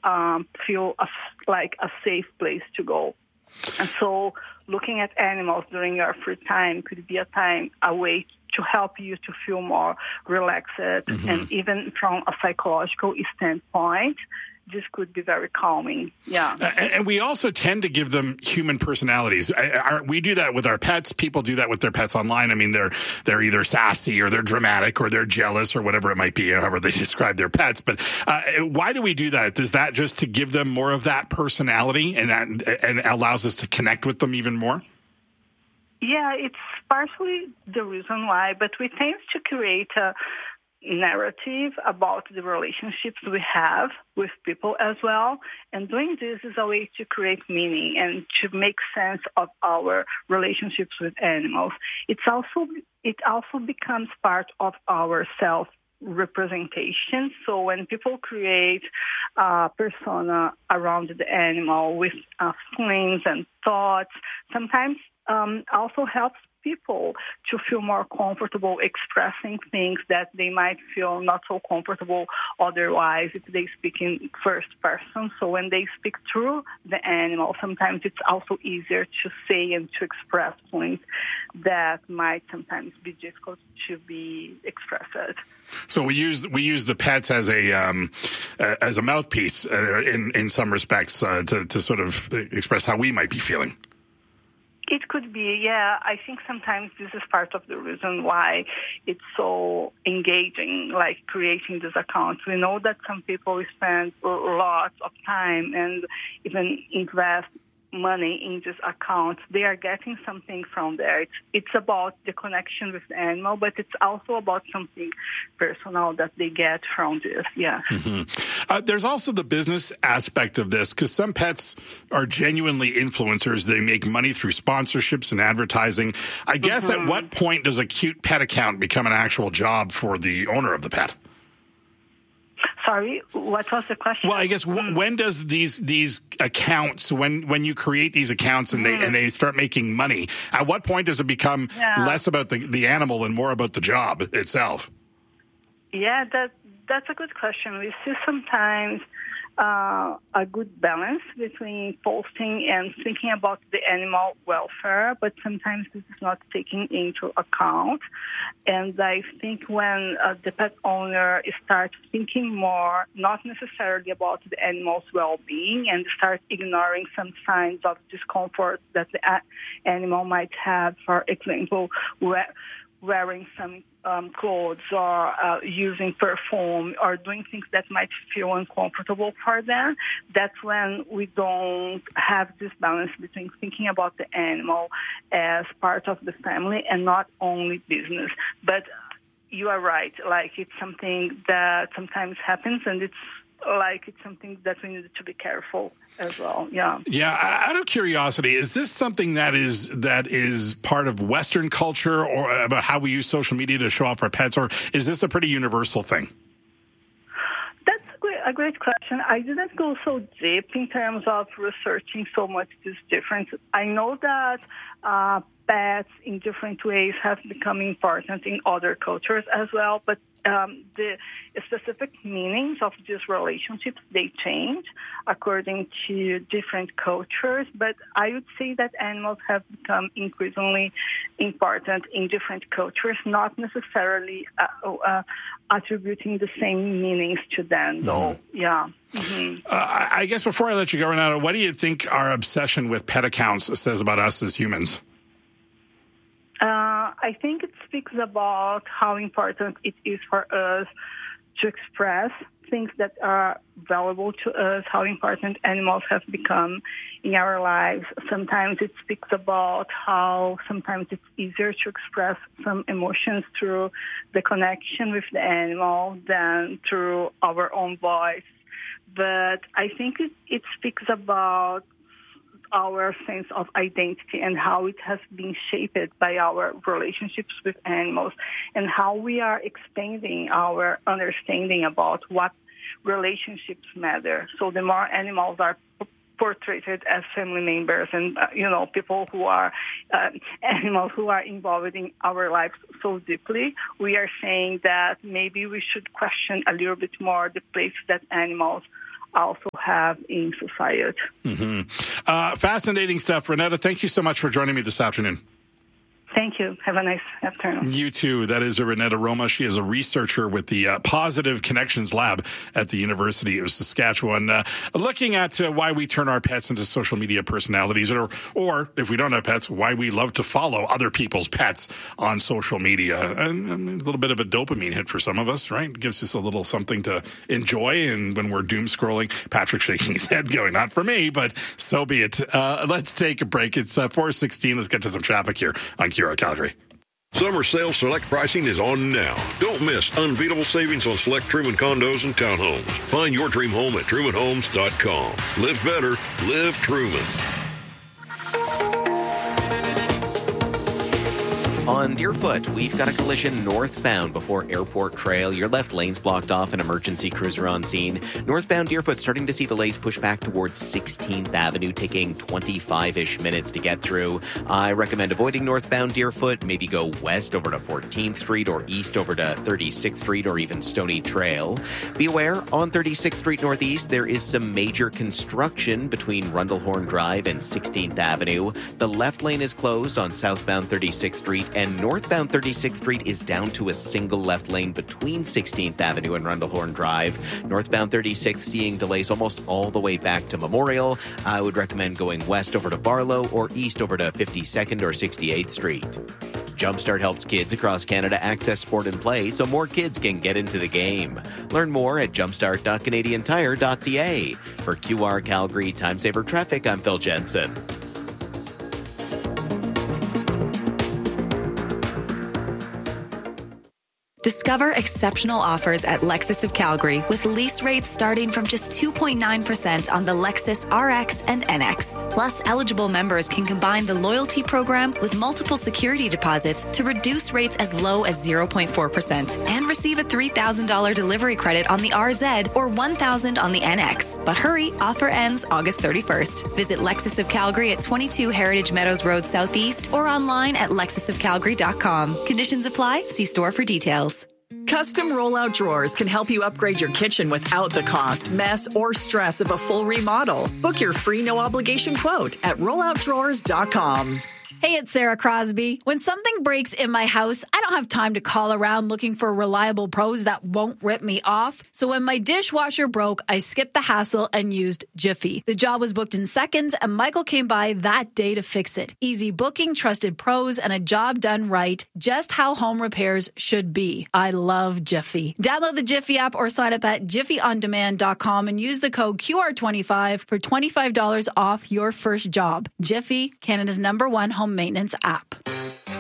feel like a safe place to go. And so looking at animals during your free time could be a way to help you to feel more relaxed. And even from a psychological standpoint, this could be very calming. Yeah. And we also tend to give them human personalities. We do that with our pets. People do that with their pets online. I mean, they're either sassy or they're dramatic or they're jealous or whatever it might be, however they describe their pets. But why do we do that? Is that just to give them more of that personality and allows us to connect with them even more? Yeah, it's partially the reason why, but we tend to create a narrative about the relationships we have with people as well. And doing this is a way to create meaning and to make sense of our relationships with animals. It also becomes part of our self-representation. So when people create a persona around the animal with feelings and thoughts, sometimes also helps people to feel more comfortable expressing things that they might feel not so comfortable otherwise if they speak in first person. So when they speak through the animal, sometimes it's also easier to say and to express things that might sometimes be difficult to be expressed. So we use the pets as a mouthpiece in some respects to sort of express how we might be feeling. It could be, yeah. I think sometimes this is part of the reason why it's so engaging, like creating these accounts. We know that some people spend lots of time and even invest money in this account. They are getting something from there. It's about the connection with the animal, but it's also about something personal that they get from this, yeah. There's also the business aspect of this, because some pets are genuinely influencers. They make money through sponsorships and advertising. I guess at what point does a cute pet account become an actual job for the owner of the pet? Sorry, what was the question? Well, I guess when does these accounts, when you create these accounts and they start making money, at what point does it become less about the animal and more about the job itself? Yeah, that's a good question. We see sometimes a good balance between posting and thinking about the animal welfare, but sometimes this is not taken into account. And I think when the pet owner starts thinking more, not necessarily about the animal's well-being, and start ignoring some signs of discomfort that the animal might have, for example, wearing some clothes or using perfume or doing things that might feel uncomfortable for them, that's when we don't have this balance between thinking about the animal as part of the family and not only business. But you are right, like it's something that sometimes happens, and it's something that we need to be careful as well. Yeah. Yeah. Out of curiosity, is this something that is part of Western culture, or about how we use social media to show off our pets, or is this a pretty universal thing? That's a great question. I didn't go so deep in terms of researching so much this difference. I know that pets in different ways have become important in other cultures as well, but the specific meanings of these relationships, they change according to different cultures. But I would say that animals have become increasingly important in different cultures, not necessarily attributing the same meanings to them, though. Yeah. I guess before I let you go, Renata, what do you think our obsession with pet accounts says about us as humans? I think it speaks about how important it is for us to express things that are valuable to us, how important animals have become in our lives. Sometimes it speaks about how sometimes it's easier to express some emotions through the connection with the animal than through our own voice. But I think it speaks about our sense of identity and how it has been shaped by our relationships with animals, and how we are expanding our understanding about what relationships matter. So the more animals are portrayed as family members and, people who are animals who are involved in our lives so deeply, we are saying that maybe we should question a little bit more the place that animals also have in society. Fascinating stuff. Renetta, thank you so much for joining me this afternoon. Thank you. Have a nice afternoon. You too. That is Renetta Roma. She is a researcher with the Positive Connections Lab at the University of Saskatchewan, looking at why we turn our pets into social media personalities, or if we don't have pets, why we love to follow other people's pets on social media. And a little bit of a dopamine hit for some of us, right? It gives us a little something to enjoy. And when we're doom scrolling, Patrick shaking his head going, not for me, but so be it. Let's take a break. It's 4:16. Let's get to some traffic here on QR Calgary. Summer sale select pricing is on now. Don't miss unbeatable savings on select Truman condos and townhomes. Find your dream home at trumanhomes.com. Live better. Live Truman. On Deerfoot, we've got a collision northbound before Airport Trail. Your left lane's blocked off, an emergency cruiser on scene. Northbound Deerfoot starting to see delays push back towards 16th Avenue, taking 25-ish minutes to get through. I recommend avoiding northbound Deerfoot. Maybe go west over to 14th Street or east over to 36th Street or even Stony Trail. Be aware, on 36th Street Northeast, there is some major construction between Rundlehorn Drive and 16th Avenue. The left lane is closed on southbound 36th Street, and northbound 36th Street is down to a single left lane between 16th Avenue and Rundlehorn Drive. Northbound 36th seeing delays almost all the way back to Memorial. I would recommend going west over to Barlow or east over to 52nd or 68th Street. Jumpstart helps kids across Canada access sport and play so more kids can get into the game. Learn more at jumpstart.canadiantire.ca. For QR Calgary Time Saver Traffic, I'm Phil Jensen. Discover exceptional offers at Lexus of Calgary with lease rates starting from just 2.9% on the Lexus RX and NX. Plus, eligible members can combine the loyalty program with multiple security deposits to reduce rates as low as 0.4% and receive a $3,000 delivery credit on the RZ or $1,000 on the NX. But hurry, offer ends August 31st. Visit Lexus of Calgary at 22 Heritage Meadows Road Southeast or online at lexusofcalgary.com. Conditions apply. See store for details. Custom rollout drawers can help you upgrade your kitchen without the cost, mess, or stress of a full remodel. Book your free no-obligation quote at rolloutdrawers.com. Hey, it's Sarah Crosby. When something breaks in my house, I don't have time to call around looking for reliable pros that won't rip me off. So when my dishwasher broke, I skipped the hassle and used Jiffy. The job was booked in seconds, and Michael came by that day to fix it. Easy booking, trusted pros, and a job done right, just how home repairs should be. I love Jiffy. Download the Jiffy app or sign up at jiffyondemand.com and use the code QR25 for $25 off your first job. Jiffy, Canada's #1 home maintenance app.